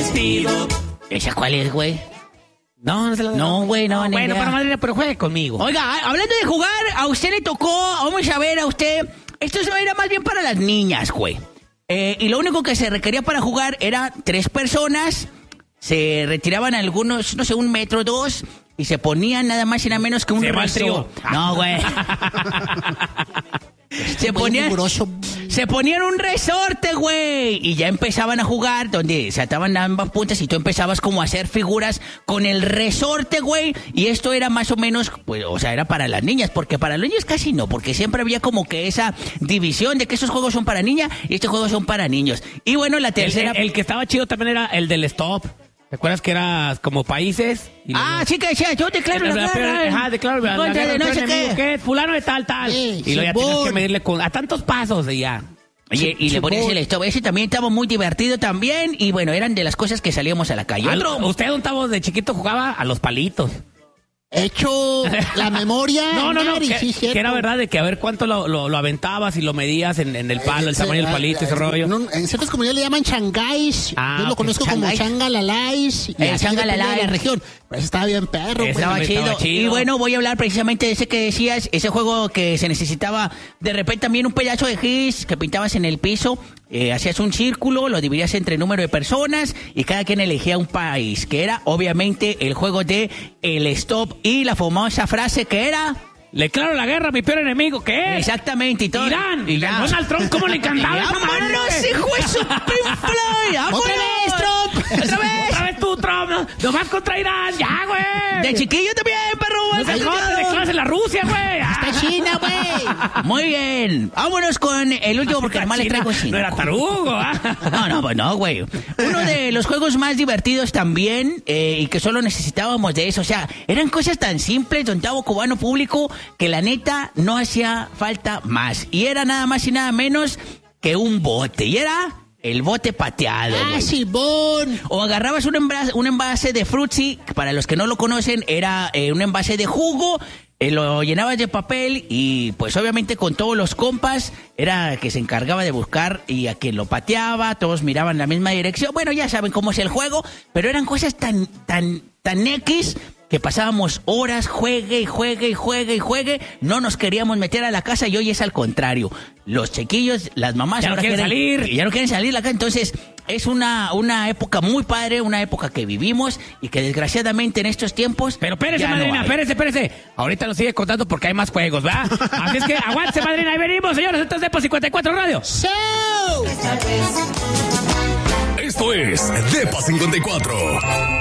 vestido. ¿Esa cuál es, güey? No se la No, güey, no. Bueno, pero madrina, pero juegue conmigo. Oiga, hablando de jugar, a usted le tocó, vamos a ver a usted, esto era más bien para las niñas, güey. Y lo único que se requería para jugar era 3 personas, se retiraban algunos, no sé, 1 metro, 2, y se ponían nada más y nada menos que un resorte. No, güey. Se ponían un resorte, güey, y ya empezaban a jugar, donde se ataban ambas puntas y tú empezabas como a hacer figuras con el resorte, güey, y esto era más o menos, pues, o sea, era para las niñas, porque para los niños casi no, porque siempre había como que esa división de que esos juegos son para niñas y estos juegos son para niños. Y bueno, la tercera... El que estaba chido también era el del stop. ¿Te acuerdas que era como países? Sí, que decía, yo declaro la guerra. Ajá, declaro la guerra. No sé qué. Fulano de tal. Sí, y luego ya tienes que medirle a tantos pasos y ya. Oye, y le ponías el stop. Ese también estaba muy divertido también. Y bueno, eran de las cosas que salíamos a la calle. ¿Usted, don Tavo, de chiquito jugaba a los palitos? Hecho la memoria. No, sí, que era verdad de que a ver cuánto lo aventabas y lo medías en el palo, el tamaño del palito, ese rollo. En ciertas comunidades le llaman changáis. Yo lo conozco como changalalais. El changalalais. De la región. Pero estaba bien perro. Estaba chido. Y bueno, voy a hablar precisamente de ese que decías, ese juego que se necesitaba de repente también un pedazo de gis que pintabas en el piso. Hacías un círculo, lo dividías entre número de personas y cada quien elegía un país, que era obviamente el juego de el stop y la famosa frase que era... Le declaro la guerra a mi peor enemigo, ¿qué es? Exactamente, y todo. Irán, y Donald Trump, ¿cómo le encantaba esa madre? ¡Vámonos, hijo de su pinfly! ¡Otra vez, Trump! ¡Otra vez tú, Trump! ¡Nomás contra Irán! ¡Ya, güey! ¡De chiquillo también, perro! ¡No se jodas, declaras en la Rusia, güey! ¡Está China, güey! Muy bien. Vámonos con el último, porque además le traigo 5. No era tarugo, No, güey. Uno de los juegos más divertidos también, y que solo necesitábamos de eso. O sea, eran cosas tan simples, don Tavo, cubano público, que la neta no hacía falta más. Y era nada más y nada menos que un bote. Y era el bote pateado. Sí, bon. O agarrabas un envase de Fruitsy, que para los que no lo conocen, era un envase de jugo. Lo llenabas de papel y pues obviamente con todos los compas era que se encargaba de buscar y a quien lo pateaba, todos miraban la misma dirección. Bueno, ya saben cómo es el juego, pero eran cosas tan X que pasábamos horas, juegue, no nos queríamos meter a la casa y hoy es al contrario. Los chiquillos, las mamás ya no quieren salir. Ya no quieren salir de la casa, entonces es una época muy padre, una época que vivimos y que desgraciadamente en estos tiempos... Pero espérese, madrina, espérese. Ahorita nos sigue contando porque hay más juegos, ¿verdad? Así es que aguántese, madrina, ahí venimos, señores, esto es Depo 54 Radio. ¡So! Esto es Depo 54.